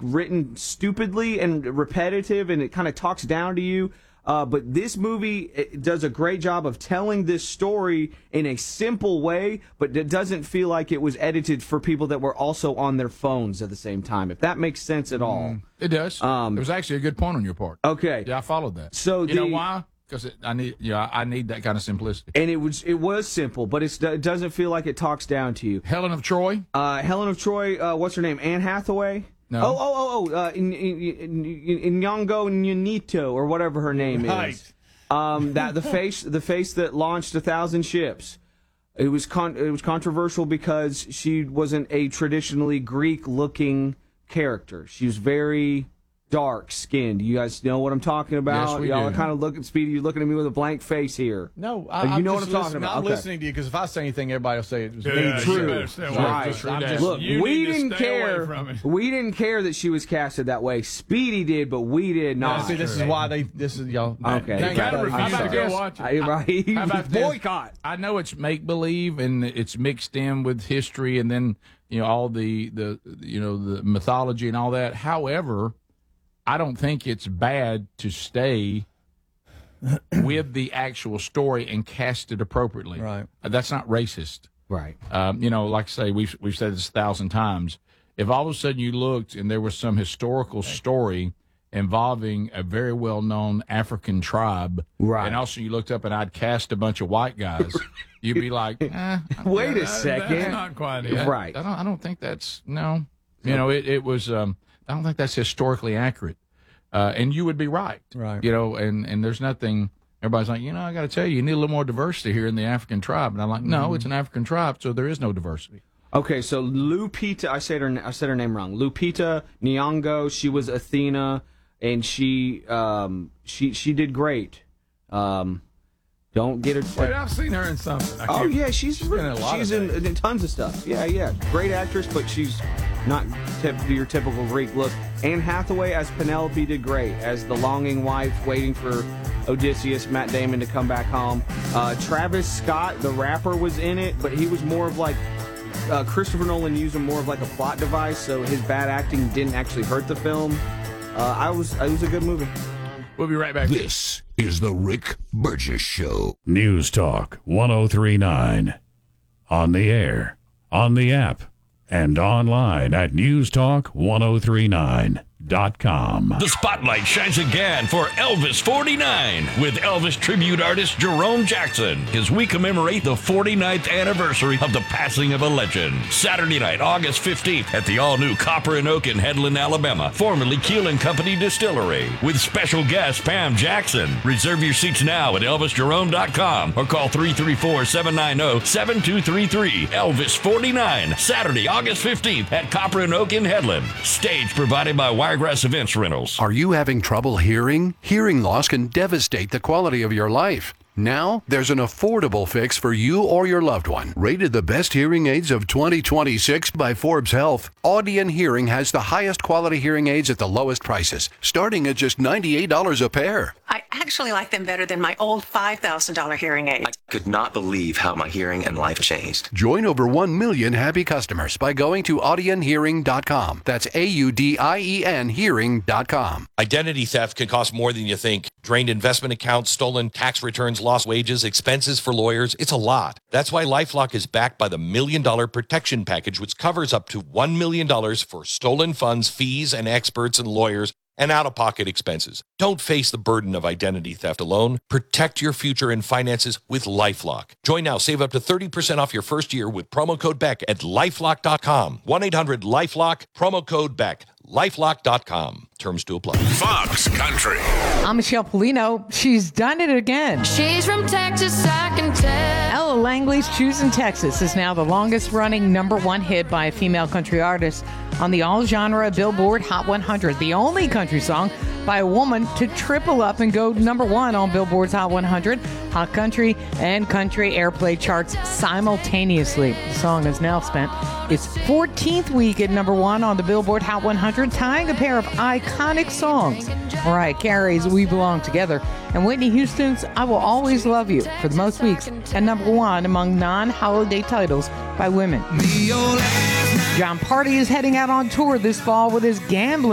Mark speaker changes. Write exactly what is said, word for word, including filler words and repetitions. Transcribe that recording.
Speaker 1: written stupidly and repetitive, and it kind of talks down to you. Uh, but this movie it does a great job of telling this story in a simple way, but it doesn't feel like it was edited for people that were also on their phones at the same time, if that makes sense at all.
Speaker 2: Mm, it does. Um, it was actually a good point on your part.
Speaker 1: Okay.
Speaker 2: Yeah, I followed that.
Speaker 1: So
Speaker 2: you
Speaker 1: the,
Speaker 2: know why? Because I need, yeah, I need that kind of simplicity.
Speaker 1: And it was it was simple, but it's, it doesn't feel like it talks down to you.
Speaker 2: Helen of Troy?
Speaker 1: Uh, Helen of Troy, uh, what's her name? Anne Hathaway?
Speaker 2: No.
Speaker 1: Oh, oh, oh, oh, uh, Nyong'o Nyanito, or whatever her name
Speaker 3: right.
Speaker 1: is. Um, that the face, the face that launched a thousand ships. It was con- it was controversial because she wasn't a traditionally Greek-looking character. She was very dark-skinned. You guys know what I'm talking about?
Speaker 2: Yes, we
Speaker 1: Y'all
Speaker 2: do.
Speaker 1: are kind of looking, Speedy, you're looking at me with a blank face here.
Speaker 3: No, I,
Speaker 1: Uh, you
Speaker 3: I'm
Speaker 1: know what
Speaker 3: just
Speaker 1: I'm talking
Speaker 3: listening-
Speaker 1: about.
Speaker 3: I'm
Speaker 1: Okay.
Speaker 3: listening to you because if I say anything, everybody will say it was
Speaker 4: Yeah,
Speaker 3: me.
Speaker 4: you
Speaker 1: True.
Speaker 4: better stay away
Speaker 1: Right.
Speaker 4: from it.
Speaker 3: I'm
Speaker 4: True
Speaker 3: just-
Speaker 4: that.
Speaker 1: Look,
Speaker 4: You
Speaker 1: we
Speaker 4: need to
Speaker 1: didn't
Speaker 4: stay away
Speaker 1: care.
Speaker 4: from it.
Speaker 1: We didn't care that she was casted that way. Speedy did, but we did
Speaker 3: No,
Speaker 1: not.
Speaker 3: see, this is why they. This is y'all.
Speaker 1: Okay.
Speaker 3: Thank
Speaker 4: Gotta
Speaker 3: you.
Speaker 4: refuse
Speaker 3: I'm
Speaker 4: to
Speaker 3: sorry.
Speaker 4: go watch it.
Speaker 1: I, right.
Speaker 2: How about this?
Speaker 1: Boycott.
Speaker 2: I know it's make believe and it's mixed in with history, and then you know all the the you know the mythology and all that. However, I don't think it's bad to stay with the actual story and cast it appropriately.
Speaker 3: Right.
Speaker 2: Uh, That's not racist.
Speaker 1: Right.
Speaker 2: Um, you know, like I say, we've we've said this a thousand times. If all of a sudden you looked and there was some historical story involving a very well-known African tribe,
Speaker 1: Right.
Speaker 2: and also you looked up and I'd cast a bunch of white guys, you'd be like, eh,
Speaker 1: Wait a
Speaker 4: That-
Speaker 1: second.
Speaker 4: That's not quite it.
Speaker 2: that-
Speaker 1: Right.
Speaker 2: I don't. I don't think that's no. You know, it, it was. Um, I don't think that's historically accurate. Uh, and you would be right.
Speaker 3: Right.
Speaker 2: You know, and and there's nothing. Everybody's like, you know, I got to tell you, you need a little more diversity here in the African tribe. And I'm like, no,
Speaker 1: Mm-hmm.
Speaker 2: it's an African tribe, so there is no diversity.
Speaker 1: Okay, so Lupita, I said her, I said her name wrong. Lupita Nyong'o, she was Athena, and she, um, she, she did great. Um, don't get her.
Speaker 4: Wait, I've seen her in something. I
Speaker 1: Oh
Speaker 4: can't-
Speaker 1: yeah, she's
Speaker 4: in a lot
Speaker 1: she's
Speaker 4: of
Speaker 1: in,
Speaker 4: things.
Speaker 1: in tons of stuff. Yeah, yeah, great actress, but she's not tip, your typical Greek look. Anne Hathaway as Penelope did great, as the longing wife waiting for Odysseus, Matt Damon, to come back home. Uh, Travis Scott, the rapper, was in it, but he was more of like uh, Christopher Nolan used him more of like a plot device, so his bad acting didn't actually hurt the film. Uh, I was it was a good movie.
Speaker 2: We'll be right back.
Speaker 5: This is the Rick Burgess Show.
Speaker 6: News Talk one oh three point nine. On the air, on the app, and online at news talk ten thirty-nine dot com.
Speaker 7: The spotlight shines again for Elvis forty-nine with Elvis tribute artist Jerome Jackson as we commemorate the forty-ninth anniversary of the passing of a legend. Saturday night, August fifteenth at the all-new Copper and Oak in Headland, Alabama, formerly Keel and Company Distillery, with special guest Pam Jackson. Reserve your seats now at elvis jerome dot com or call three three four, seven nine zero, seven two three three. Elvis forty-nine, Saturday, August fifteenth at Copper and Oak in Headland. Stage provided by Wiregrass Events Rentals.
Speaker 8: Are you having trouble hearing? Hearing loss can devastate the quality of your life. Now, there's an affordable fix for you or your loved one. Rated the best hearing aids of twenty twenty-six by Forbes Health, Audion Hearing has the highest quality hearing aids at the lowest prices, starting at just ninety-eight dollars a pair.
Speaker 9: I actually like them better than my old five thousand dollars hearing aid.
Speaker 10: I could not believe how my hearing and life changed.
Speaker 8: Join over one million happy customers by going to audion hearing dot com. That's A U D I E N hearing dot com.
Speaker 7: Identity theft can cost more than you think. Drained investment accounts, stolen tax returns, lost wages, expenses for lawyers. It's a lot. That's why LifeLock is backed by the Million Dollar Protection Package, which covers up to one million dollars for stolen funds, fees, and experts and lawyers, and out-of-pocket expenses. Don't face the burden of identity theft alone. Protect your future and finances with LifeLock. Join now. Save up to thirty percent off your first year with promo code Beck at lifelock dot com. one eight hundred lifelock, promo code Beck. lifelock dot com. Terms to apply.
Speaker 5: Fox Country.
Speaker 11: I'm Michelle Polino. She's done it again.
Speaker 12: She's from Texas, I can tell.
Speaker 11: Ella Langley's Choosing Texas is now the longest running number one hit by a female country artist on the all-genre Billboard Hot one hundred, the only country song by a woman to triple up and go number one on Billboard's Hot one hundred, Hot Country, and Country Airplay charts simultaneously. The song has now spent its fourteenth week at number one on the Billboard Hot one hundred, tying a pair of iconic songs, Mariah Carey's We Belong Together and Whitney Houston's I Will Always Love You, for the most weeks at number one among non-holiday titles by women. John Party is heading out on tour this fall with his Gambling